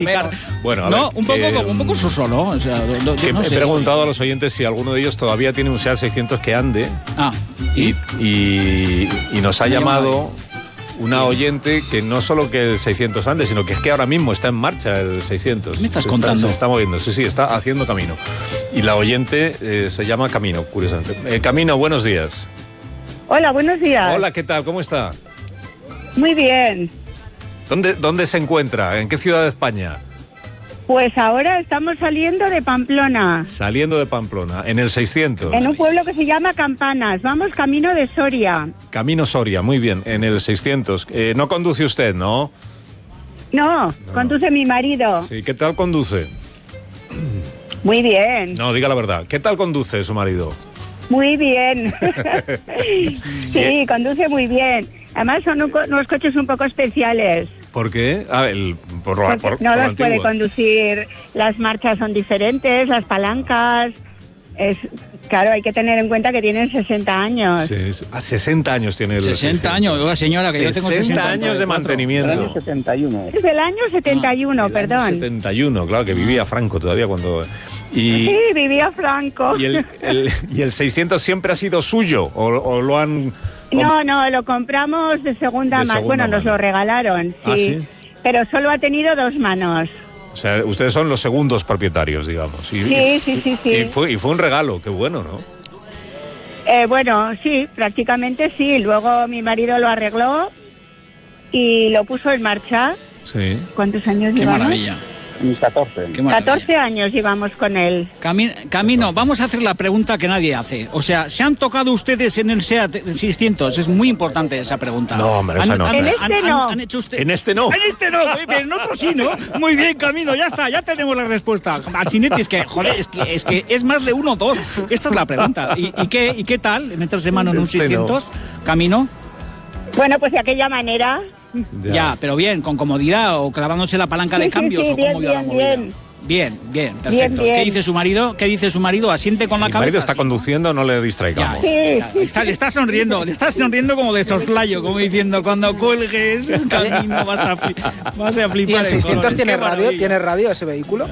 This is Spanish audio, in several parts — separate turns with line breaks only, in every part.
Bueno, a
no,
ver,
un poco soso, ¿no? O sea, no sé.
he preguntado a los oyentes si alguno de ellos todavía tiene un SEAT 600 que ande. Y nos ha llamado una oyente que no solo que el 600 ande, sino que es que ahora mismo está en marcha el 600.
¿Qué me estás contando?
Se está moviendo, sí, está haciendo camino. Y la oyente se llama Camino, curiosamente. Camino, buenos días.
Hola, buenos días.
Hola, ¿qué tal? ¿Cómo está?
Muy bien.
¿Dónde se encuentra? ¿En qué ciudad de España?
Pues ahora estamos saliendo de Pamplona.
Saliendo de Pamplona, en el 600.
En un pueblo que se llama Campanas. Vamos camino de Soria.
Camino Soria, muy bien, en el 600. No conduce usted, ¿no?
No, conduce mi marido.
Sí, ¿qué tal conduce?
Muy bien.
No, diga la verdad. ¿Qué tal conduce su marido?
Muy bien. Sí, conduce muy bien. Además son unos coches un poco especiales.
¿Por qué?
No los puede conducir, las marchas son diferentes, las palancas. Claro, hay que tener en cuenta que tienen 60 años.
Sí, 60 años tiene el
60 años, oiga señora, que yo tengo
60 años de mantenimiento.
El año 71.
Es del año 71, perdón.
Año 71, claro, que vivía Franco todavía cuando...
Sí, vivía Franco.
¿Y el 600 siempre ha sido suyo o lo han...?
No, lo compramos de segunda mano. Bueno, nos lo regalaron, sí.
¿Ah, sí?
Pero solo ha tenido 2 manos.
O sea, ustedes son los segundos propietarios, digamos.
Sí.
Y fue un regalo, qué bueno, ¿no?
Bueno, sí, prácticamente sí. Luego mi marido lo arregló y lo puso en marcha.
Sí.
¿Cuántos años
Qué
llevamos?
maravilla.
14.
14 años llevamos con él.
Camino, vamos a hacer la pregunta que nadie hace. O sea, ¿se han tocado ustedes en el SEAT 600? Es muy importante esa pregunta.
No, hombre, esa no.
En este no.
En este no.
En este no, muy bien, en otro sí, ¿no? Muy bien, Camino, ya está, ya tenemos la respuesta. Alcinetti, es que es más de 1 o 2. Esta es la pregunta. ¿Y qué tal meterse mano en un 600? Camino.
Bueno, pues de aquella manera.
Ya, pero bien, con comodidad o clavándose la palanca de cambios o cómo vio la movida. Bien, perfecto.
Bien.
¿Qué dice su marido? ¿Asiente con la cabeza?
Mi marido está conduciendo, no le distraigamos.
Ya, le está sonriendo como de soslayo, como diciendo, cuando cuelgues el camino vas a flipar.
¿Y el 600 tiene radio? ¿Tiene radio ese vehículo?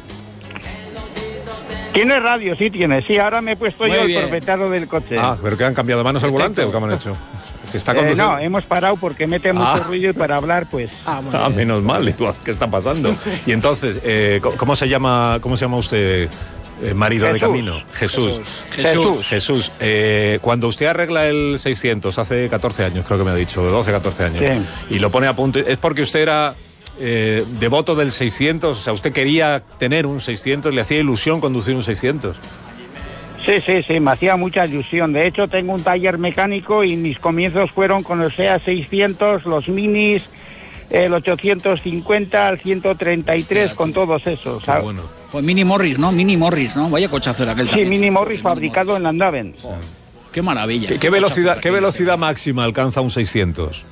¿Tiene radio? Sí tiene. Sí, ahora me he puesto
Muy
yo
bien.
el propietario del coche.
¿Pero que han cambiado de manos al volante o qué han hecho? Que está conduciendo.
No, hemos parado porque mete mucho ruido y para hablar, pues...
Menos mal, igual, ¿qué está pasando? Y entonces, ¿cómo se llama usted, marido
Jesús.
de Camino? Jesús. Cuando usted arregla el 600, hace 14 años, creo que me ha dicho, 12, 14 años,
sí.
Y lo pone a punto, ¿es porque usted era devoto del 600? O sea, ¿usted quería tener un 600? ¿Le hacía ilusión conducir un 600?
Sí, me hacía mucha ilusión. De hecho, tengo un taller mecánico y mis comienzos fueron con el SEAT 600, los minis, el 850, el 133, con todos esos.
Bueno.
Pues Mini Morris, ¿no? Vaya cochazo era aquel.
Sí, Mini Morris fabricado en Landaven.
Oh, qué maravilla.
¿Qué velocidad máxima alcanza un 600?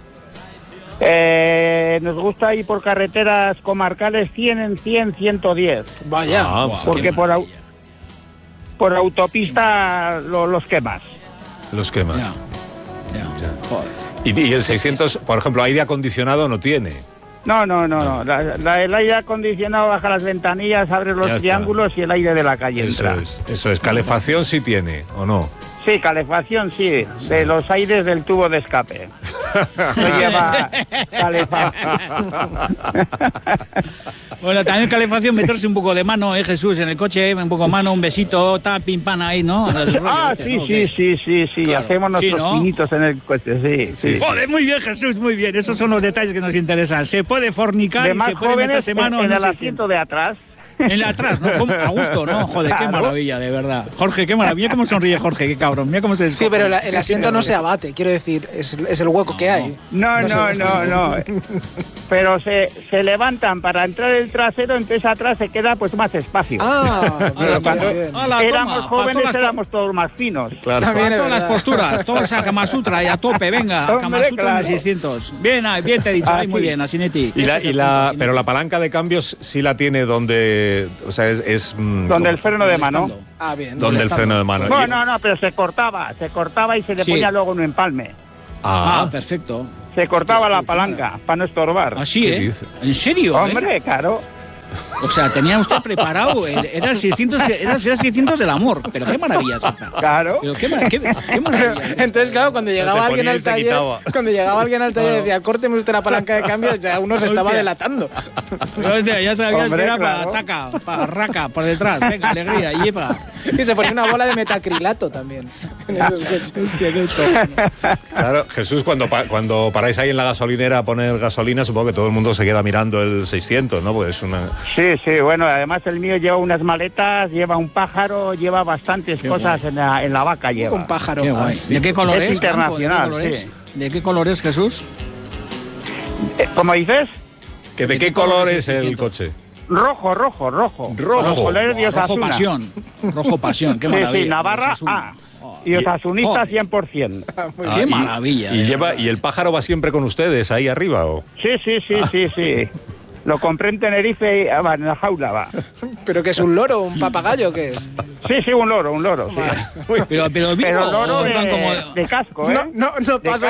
Nos gusta ir por carreteras comarcales 100, 110.
Vaya.
Porque por autopista los quemas.
Los quemas.
Ya.
Y el 600, por ejemplo, aire acondicionado no tiene.
No. El aire acondicionado baja las ventanillas, abre los triángulos y el aire de la calle entra.
Eso es. Calefacción sí tiene, ¿o no?
Sí, calefacción sí, de los aires del tubo de escape. No lleva calefacción.
Bueno, también calefacción, meterse un poco de mano, Jesús, en el coche, un poco de mano, un besito, pim, pam, ahí, ¿no?
Sí. Claro. Hacemos nuestros pinitos en el coche, sí.
Joder, muy bien, Jesús, muy bien. Esos son los detalles que nos interesan. Se puede fornicar
de
y
más
se puede
jóvenes
meterse mano
en el asiento de atrás.
En la atrás, ¿no? A gusto, ¿no? Joder, qué maravilla, de verdad. Jorge, qué maravilla. Mira cómo sonríe Jorge, qué cabrón. Mira cómo se...
Sí, pero el asiento no se abate, quiero decir, es el hueco que hay.
No. Pero se levantan para entrar el trasero, entonces atrás se queda pues más espacio.
Cuando
éramos jóvenes éramos todos más finos.
Claro.
Todas las posturas, todo esa Kama Sutra y a tope, venga, Kama Sutra en el 600. Bien te he dicho, muy bien, Asinetti.
Pero la palanca de cambios sí la tiene donde... O sea,
donde el freno de mano.
Bien.
Donde el freno de mano.
No, pero se cortaba y se le ponía luego un empalme.
Perfecto.
Se cortaba la palanca para no estorbar.
Así, ¿eh? ¿En serio?
Hombre, claro.
O sea, tenía usted preparado, era el 600 del amor, pero qué maravilla es esta.
Claro.
Pero qué maravilla.
Entonces, claro, cuando llegaba alguien al taller, decía, córteme usted la palanca de cambios, ya uno se estaba delatando.
Hostia, ya sabías que era para taca, para raca, por detrás, venga, alegría, y lleva.
Y se ponía una bola de metacrilato también en esos coches.
Hostia, qué esto.
Claro, Jesús, cuando paráis ahí en la gasolinera a poner gasolina, supongo que todo el mundo se queda mirando el 600, ¿no? Pues es una...
Sí, bueno, además el mío lleva unas maletas, lleva un pájaro, lleva bastantes cosas en la vaca lleva.
Un pájaro.
Qué guay. ¿De qué color es?
Internacional, sí.
¿De qué color es, Jesús?
¿Cómo dices?
¿De qué color es el coche?
Rojo. Color de Osasuna.
Rojo pasión, qué maravilla.
Sí, Navarra A. Y osasunista 100%.
Qué maravilla.
¿Y el pájaro va siempre con ustedes ahí arriba? ¿O?
Sí. Lo compré en Tenerife y en la jaula va.
¿Pero qué es un loro, un papagayo, qué es?
Sí, un loro, sí.
Pero vivo,
loro
como...
de casco, ¿eh?
No pasa